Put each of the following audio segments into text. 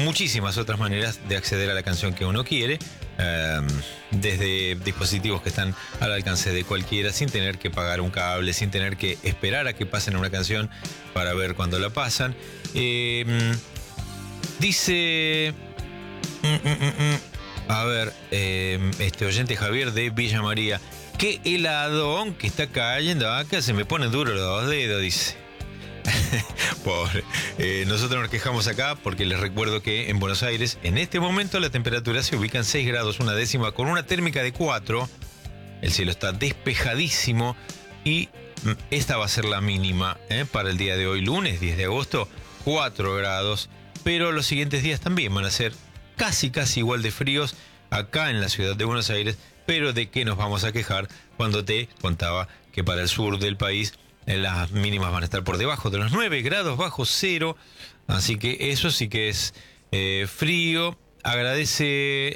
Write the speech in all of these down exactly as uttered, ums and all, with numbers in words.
muchísimas otras maneras de acceder a la canción que uno quiere, eh, desde dispositivos que están al alcance de cualquiera, sin tener que pagar un cable, sin tener que esperar a que pasen una canción para ver cuándo la pasan. Eh, dice... Mm, mm, mm, a ver, eh, este oyente Javier de Villa María, qué heladón que está cayendo acá, se me ponen duros los dos dedos, dice. Pobre. Eh, nosotros nos quejamos acá porque les recuerdo que en Buenos Aires en este momento la temperatura se ubica en seis grados una décima con una térmica de cuatro. El cielo está despejadísimo y esta va a ser la mínima, ¿eh? Para el día de hoy, lunes diez de agosto, cuatro grados, pero los siguientes días también van a ser casi casi igual de fríos acá en la ciudad de Buenos Aires. Pero ¿de qué nos vamos a quejar cuando te contaba que para el sur del país las mínimas van a estar por debajo de los nueve grados bajo cero? Así que eso sí que es eh, frío. Agradece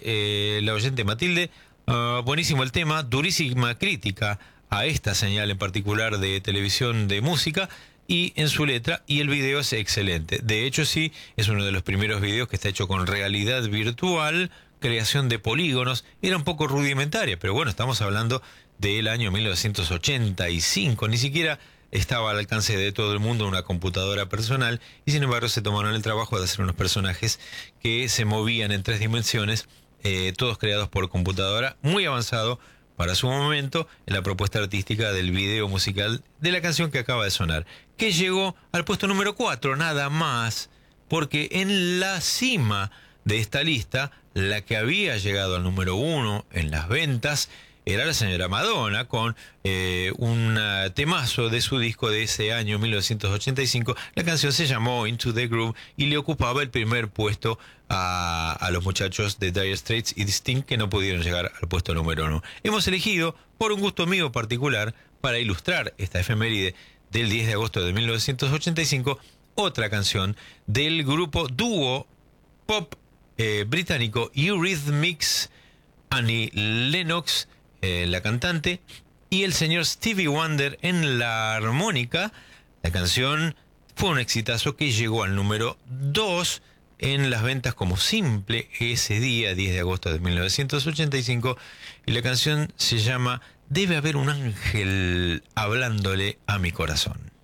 eh, la oyente Matilde. Uh, buenísimo el tema, durísima crítica a esta señal en particular de televisión de música y en su letra, y el video es excelente. De hecho, sí, es uno de los primeros videos que está hecho con realidad virtual, creación de polígonos. Era un poco rudimentaria, pero bueno, estamos hablando del año mil novecientos ochenta y cinco, ni siquiera estaba al alcance de todo el mundo una computadora personal, y sin embargo se tomaron el trabajo de hacer unos personajes que se movían en tres dimensiones, eh, todos creados por computadora, muy avanzado para su momento en la propuesta artística del video musical de la canción que acaba de sonar, que llegó al puesto número cuatro, nada más, porque en la cima de esta lista, la que había llegado al número uno en las ventas era la señora Madonna, con eh, un temazo de su disco de ese año, mil novecientos ochenta y cinco. La canción se llamó Into the Groove y le ocupaba el primer puesto a, a los muchachos de Dire Straits y Sting, que no pudieron llegar al puesto número uno. Hemos elegido, por un gusto mío particular, para ilustrar esta efeméride del diez de agosto de mil novecientos ochenta y cinco, otra canción del grupo dúo pop eh, británico Eurythmics, Annie Lennox, Eh, la cantante, y el señor Stevie Wonder en la armónica. La canción fue un exitazo que llegó al número dos en las ventas como simple ese día, diez de agosto de mil novecientos ochenta y cinco, y la canción se llama Debe haber un ángel hablándole a mi corazón.